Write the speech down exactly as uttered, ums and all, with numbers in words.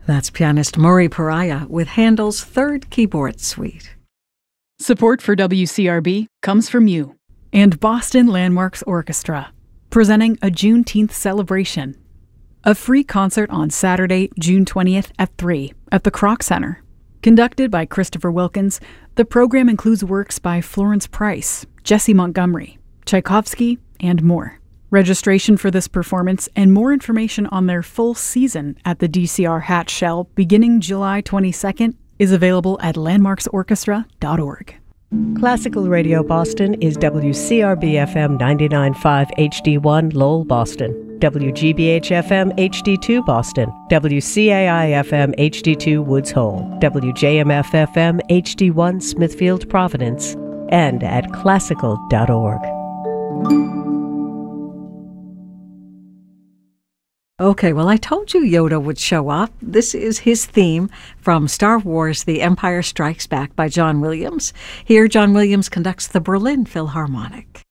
That's pianist Murray Pariah with Handel's Third Keyboard Suite. Support for W C R B comes from you and Boston Landmarks Orchestra, presenting a Juneteenth celebration. A free concert on Saturday, June twentieth at three at the Kroc Center. Conducted by Christopher Wilkins, the program includes works by Florence Price, Jessie Montgomery, Tchaikovsky, and more. Registration for this performance and more information on their full season at the D C R Hatch Shell beginning July twenty-second is available at landmarks orchestra dot org. Classical Radio Boston is W C R B F M ninety-nine point five H D one Lowell, Boston, W G B H F M H D two Boston, W C A I F M H D two Woods Hole, W J M F F M H D one Smithfield, Providence, and at classical dot org. Okay, well, I told you Yoda would show up. This is his theme from Star Wars: The Empire Strikes Back by John Williams. Here, John Williams conducts the Berlin Philharmonic.